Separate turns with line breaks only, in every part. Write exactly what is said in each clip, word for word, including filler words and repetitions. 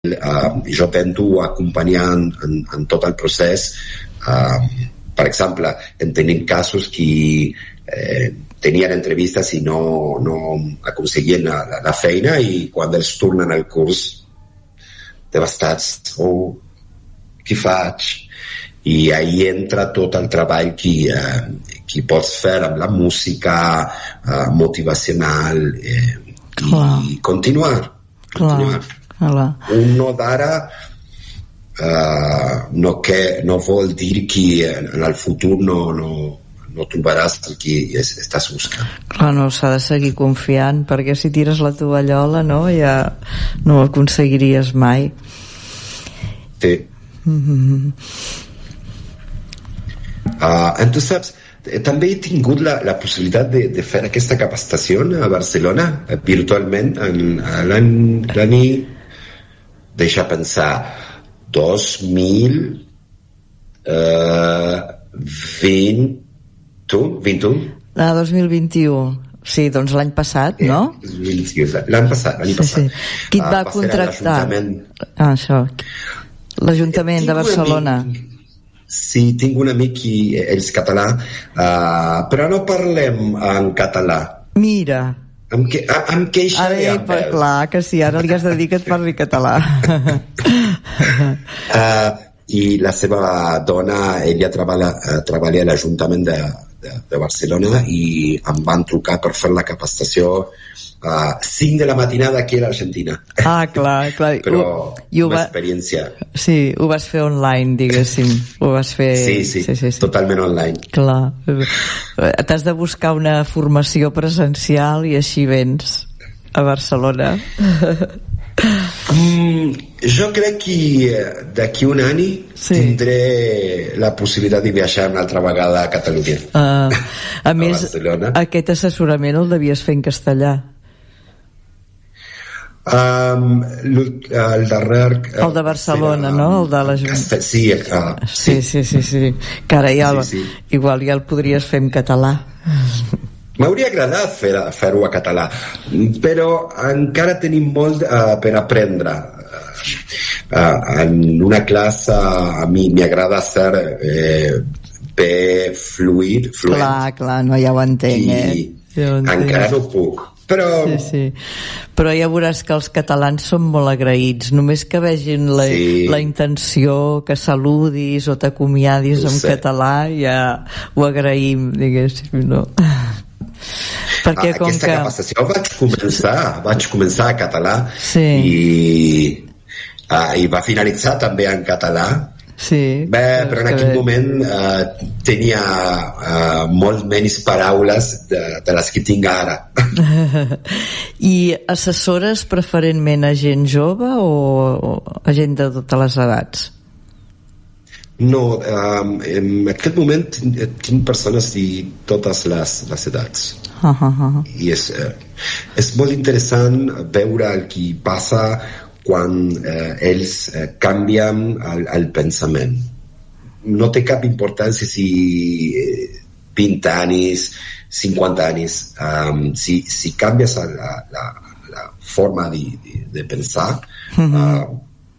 uh, jo tento acompanyar en, en, en tot el procés. Uh, per exemple, en tenim casos que eh, tenien entrevistes i no, no aconseguien la, la feina, i quan els tornen al curs devastats, oh, què faig? I ahí entra tot el treball que, eh, que pots fer amb la música eh, motivacional, eh, i continuar, continuar.
Clar.
Un no d'ara eh, no, que, no vol dir que en el futur no, no, no trobaràs el que estàs buscant.
Clar, no, s'ha de seguir confiant, perquè si tires la tovallola, no, ja no ho aconseguiries mai.
Sí.
Mm-hmm.
Uh, entonces, saps, també he tingut la, la possibilitat de, de fer aquesta capacitació a Barcelona, eh, virtualment, en, en l'any, l'any, deixa pensar, dos mil vint, vint u?
Ah, dos mil vint-i-u. Sí, doncs l'any passat, no?
Eh, l'any passat, l'any
sí,
passat.
Sí. Qui et va, uh, va contractar? Ah, això. L'Ajuntament de Barcelona.
Amic, sí, tinc un amic que és català, uh, però no parlem en català.
Mira.
Em, que, em queixa
ara,
de
per, clar que sí, ara li has de dir que et parli català.
uh, I la seva dona, ella treballa, uh, treballa a l'Ajuntament de, de, de Barcelona, i em van trucar per fer la capacitació a uh, cinc de la matinada aquí a l'Argentina.
Ah, clar, clar.
Però
I
una
va...
experiència.
Sí, ho vas fer online, diguéssim. Ho vas fer...
Sí, sí, sí, sí, sí. Totalment online.
Clar. T'has de buscar una formació presencial i així vens a Barcelona.
Mm, jo crec que d'aquí un any sí. tindré la possibilitat de viatjar una altra vegada a Catalunya.
Uh, a, a més,
Barcelona.
Aquest assessorament el devies fer en castellà.
Um, el darrer uh,
el de Barcelona, no? El de l'Ajuntament.
Sí, uh,
sí, sí, sí, sí. Que ara ja
sí, sí.
igual ja el podries fer en català.
M'hauria agradat fer, fer-ho a català, però encara tenim molt uh, per aprendre. Uh, en una classe a mi m'agrada ser eh, bé fluid, fluent.
Clar, clar, no, ja ho entenc, eh? Ja ho entenc.
Encara no puc. Però...
Sí, sí. Però ja veuràs que els catalans són molt agraïts, només que vegin la, sí. la intenció, que saludis o t'acomiadis en català, ja ho agraïm, diguéssim, no? Perquè
ah,
com
aquesta
que...
capacitació vaig començar vaig començar a català,
sí.
i, uh, i va finalitzar també en català.
Sí,
bé, però en aquell bé. moment uh, tenia uh, molt menys paraules de, de les que tinc ara.
I assessores preferentment a gent jove o, o a gent de totes les edats?
No, um, en aquest moment tinc persones de totes les, les edats.
Uh -huh.
I és, uh, és molt interessant veure el que passa quan eh, ells eh, canvien el, el pensament. No té cap importància si eh, vint anys, cinquanta anys, um, si, si canvies la, la, la forma de, de, de pensar, uh-huh. uh,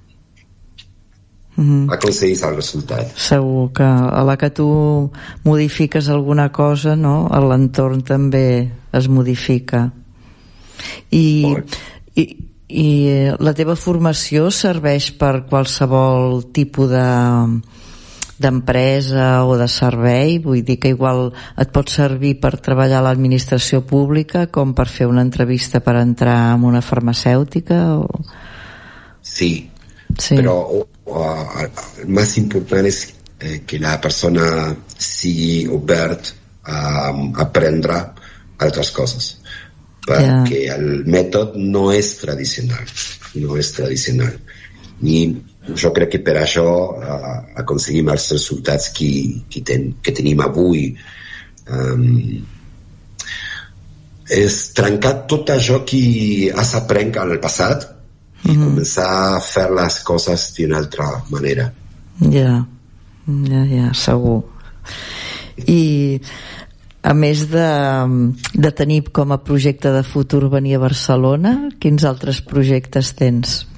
uh-huh. aconseguís el resultat.
Segur que a la que tu modifiques alguna cosa, no? L'entorn també es modifica. I... Molt. i I la teva formació serveix per qualsevol tipus de d'empresa o de servei? Vull dir que igual et pot servir per treballar a l'administració pública com per fer una entrevista per entrar en una farmacèutica? O...
Sí, sí, però uh, el més important és eh, que la persona sigui obert a aprendre altres coses, perquè yeah. el mètode no és tradicional, no és tradicional. I jo crec que per això uh, aconseguim els resultats que, que, ten, que tenim avui. Um, és trencar tot això que has après en el passat i mm-hmm. començar a fer les coses d'una altra manera.
Ja, ja, ja, segur. I a més de, de tenir com a projecte de futur venir a Barcelona, quins altres projectes tens?